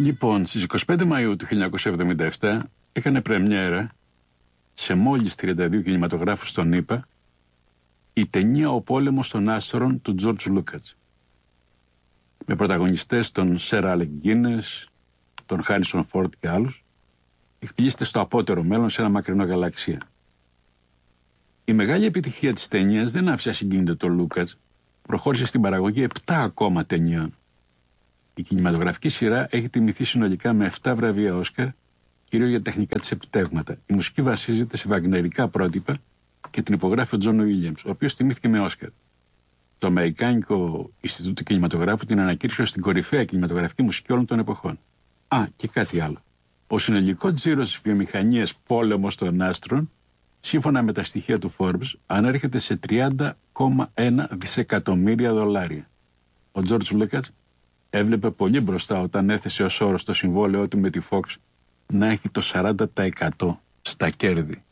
Λοιπόν, στις 25 Μαΐου του 1977 έκανε πρεμιέρα σε μόλις 32 κινηματογράφους στον ΗΠΑ η ταινία «Ο πόλεμος των άστρων» του Τζορτζ Λούκατς. Με πρωταγωνιστές τον Σερ Άλεκ Γκίνες, τον Χάρισον Φόρντ και άλλους, εκπλήσεται στο απότερο μέλλον σε ένα μακρινό γαλαξία. Η μεγάλη επιτυχία της ταινίας δεν άφησε ασυγκίνητο τον Λούκατς, προχώρησε στην παραγωγή 7 ακόμα ταινιών. Η κινηματογραφική σειρά έχει τιμηθεί συνολικά με 7 βραβεία Όσκαρ, κυρίως για τεχνικά της επιτεύγματα. Η μουσική βασίζεται σε βαγνερικά πρότυπα και την υπογράφει ο Τζον Βίλιαμς, ο οποίος τιμήθηκε με Όσκαρ. Το Αμερικάνικο Ινστιτούτο Κινηματογράφου την ανακήρυξε στην κορυφαία κινηματογραφική μουσική όλων των εποχών. Και κάτι άλλο. Ο συνολικός τζίρος της βιομηχανίας πόλεμος των άστρων, σύμφωνα με τα στοιχεία του Forbes, ανέρχεται σε 30,1 δισεκατομμύρια δολάρια. Ο Τζορτζ Λούκατς έβλεπε πολύ μπροστά όταν έθεσε ως όρο στο συμβόλαιό του με τη Fox να έχει το 40% στα κέρδη.